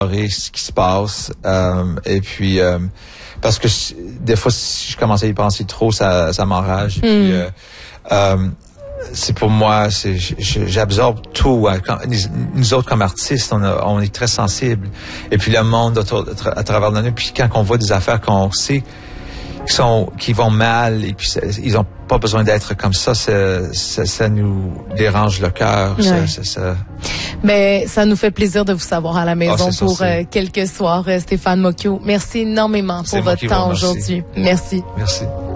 ce qui se passe. Et puis, parce que des fois, si je commence à y penser trop, ça m'enrage. Et puis, c'est pour moi, j'absorbe tout. Nous autres, comme artistes, on est très sensibles. Et puis, le monde à travers l'année, puis quand on voit des affaires qu'on sait qui vont mal, et puis ils ont pas besoin d'être comme ça, ça nous dérange le cœur. Ouais. Ça. Mais ça nous fait plaisir de vous savoir à la maison pour quelques soirs. Stéphane Mocchio, merci énormément pour votre temps aujourd'hui. Merci. Merci.